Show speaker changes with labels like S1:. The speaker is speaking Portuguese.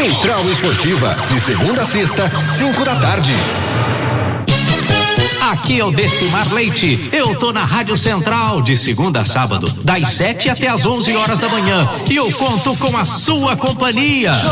S1: Central Esportiva, de segunda a sexta, 5 da tarde.
S2: Aqui é o Decimar Leite. Eu tô na Rádio Central de segunda a sábado, das 7 até as 11 horas da manhã. E eu conto com a sua companhia.